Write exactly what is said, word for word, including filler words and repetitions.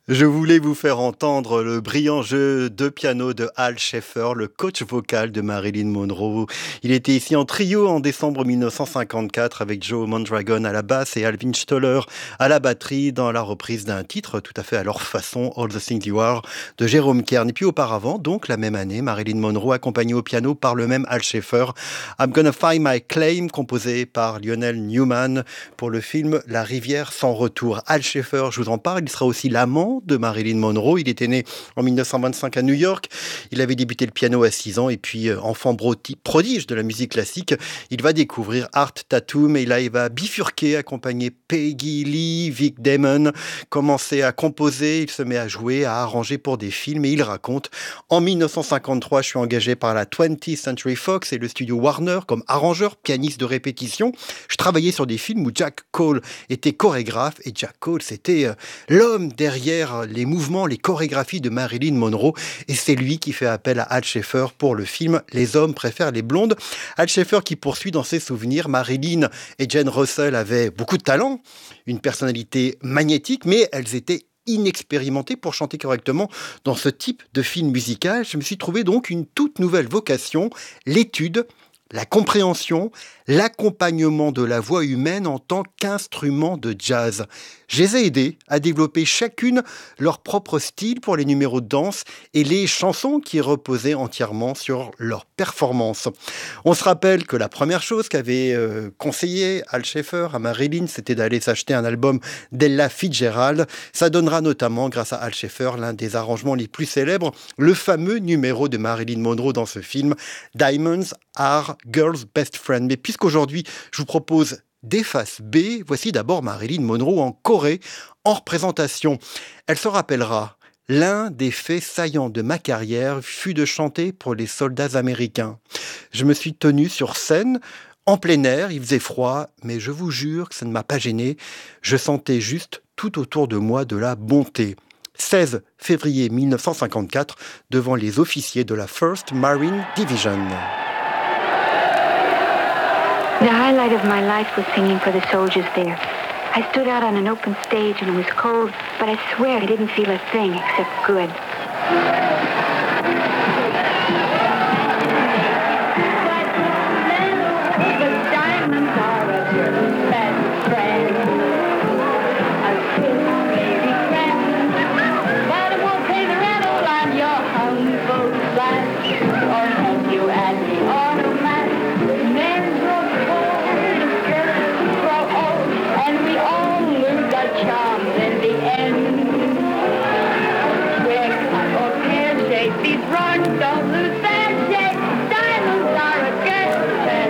Je voulais vous faire entendre le brillant jeu de piano de Al Schaeffer, le coach vocal de Marilyn Monroe. Il était ici en trio en décembre mille neuf cent cinquante-quatre avec Joe Mondragon à la basse et Alvin Stoller à la batterie dans la reprise d'un titre tout à fait à leur façon, All the Things You Are de Jérôme Kern. Et puis auparavant, donc la même année, Marilyn Monroe accompagnée au piano par le même Al Schaeffer, I'm Gonna Find My Claim, composé par Lionel Newman pour le film La rivière sans retour. Al Schaeffer, je vous en parle, il sera aussi l'amant de Marilyn Monroe. Il était né en mille neuf cent vingt-cinq à New York. Il avait débuté le piano à six ans et puis euh, enfant broti- prodige de la musique classique, il va découvrir Art Tatum et là il va bifurquer, accompagner Peggy Lee, Vic Damon, commencer à composer, il se met à jouer, à arranger pour des films et il raconte: en mille neuf cent cinquante-trois, je suis engagé par la twentieth Century Fox et le studio Warner comme arrangeur, pianiste de répétition. Je travaillais sur des films où Jack Cole était chorégraphe et Jack Cole c'était euh, l'homme derrière les mouvements, les chorégraphies de Marilyn Monroe et c'est lui qui fait appel à Al Schaeffer pour le film Les hommes préfèrent les blondes. Al Schaeffer qui poursuit dans ses souvenirs: Marilyn et Jane Russell avaient beaucoup de talent, une personnalité magnétique, mais elles étaient inexpérimentées pour chanter correctement dans ce type de film musical. Je me suis trouvé donc une toute nouvelle vocation, l'étude, la compréhension, l'accompagnement de la voix humaine en tant qu'instrument de jazz. Je les ai aidés à développer chacune leur propre style pour les numéros de danse et les chansons qui reposaient entièrement sur leur performance. On se rappelle que la première chose qu'avait euh, conseillé Al Schaeffer à Marilyn, c'était d'aller s'acheter un album d'Ella Fitzgerald. Ça donnera notamment, grâce à Al Schaeffer, l'un des arrangements les plus célèbres, le fameux numéro de Marilyn Monroe dans ce film, Diamonds Are Girl's Best Friend. Mais puisqu'aujourd'hui, je vous propose des faces B, voici d'abord Marilyn Monroe en Corée, en représentation. Elle se rappellera: l'un des faits saillants de ma carrière fut de chanter pour les soldats américains. Je me suis tenu sur scène, en plein air, il faisait froid, mais je vous jure que ça ne m'a pas gêné. Je sentais juste tout autour de moi de la bonté. seize février mille neuf cent cinquante-quatre, devant les officiers de la First Marine Division. The highlight of my life was singing for the soldiers there. I stood out on an open stage and it was cold, but I swear I didn't feel a thing except good. These runs don't lose